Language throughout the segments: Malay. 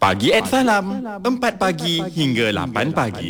Pagi at Salam, 4 pagi hingga 8 pagi.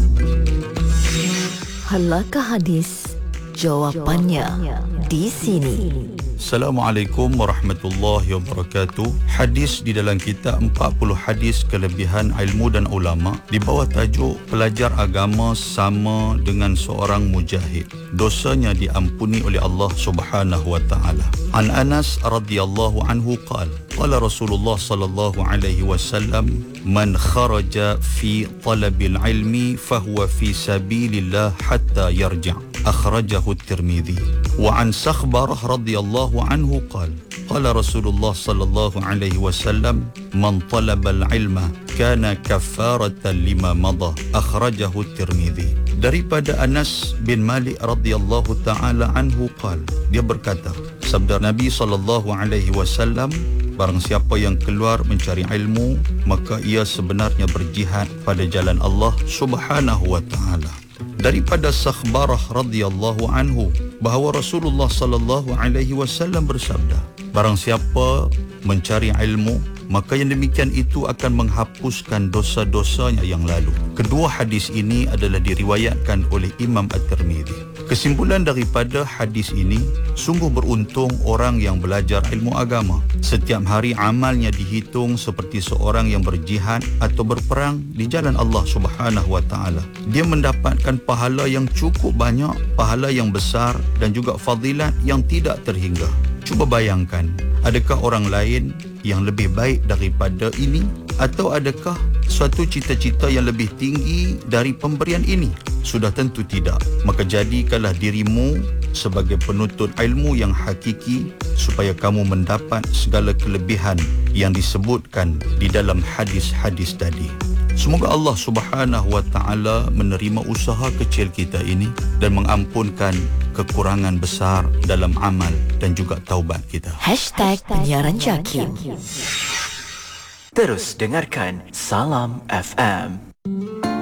Halakah hadis? Jawapannya di sini. Assalamualaikum warahmatullahi wabarakatuh. Hadis di dalam kitab 40 hadis kelebihan ilmu dan ulama di bawah tajuk pelajar agama sama dengan seorang mujahid. Dosanya diampuni oleh Allah Subhanahu wa taala. An Anas radhiyallahu anhu qala qala Rasulullah sallallahu alaihi wasallam man kharaja fi talabil ilmi fahuwa fi sabilillah hatta yarja'. Akhrajahu at-Tirmidzi. Wa an Sakhbarah radhiyallahu anhu qala qala Rasulullah sallallahu alaihi wasallam man talaba al-ilma kana kaffaratan lima madha. Akhrajahu at-Tirmidzi. Daripada Anas bin Malik radhiyallahu taala anhu qala, dia berkata, sabda Nabi sallallahu alaihi wasallam, barang siapa yang keluar mencari ilmu, maka ia sebenarnya berjihad pada jalan Allah Subhanahu wa taala. Daripada Sakhbarah radhiyallahu anhu bahawa Rasulullah sallallahu alaihi wasallam bersabda, barang siapa mencari ilmu, maka yang demikian itu akan menghapuskan dosa-dosanya yang lalu. Kedua hadis ini adalah diriwayatkan oleh Imam At-Tirmidzi. Kesimpulan daripada hadis ini, sungguh beruntung orang yang belajar ilmu agama. Setiap hari amalnya dihitung seperti seorang yang berjihad atau berperang di jalan Allah Subhanahu wa taala. Dia mendapatkan pahala yang cukup banyak, pahala yang besar dan juga fadilat yang tidak terhingga. Cuba bayangkan, adakah orang lain yang lebih baik daripada ini? Atau adakah suatu cita-cita yang lebih tinggi dari pemberian ini? Sudah tentu tidak. Maka jadikanlah dirimu sebagai penuntut ilmu yang hakiki supaya kamu mendapat segala kelebihan yang disebutkan di dalam hadis-hadis tadi. Semoga Allah Subhanahu wa taala menerima usaha kecil kita ini dan mengampunkan kekurangan besar dalam amal dan juga taubat kita. #penyiaran Jakim. Terus dengarkan Salam FM.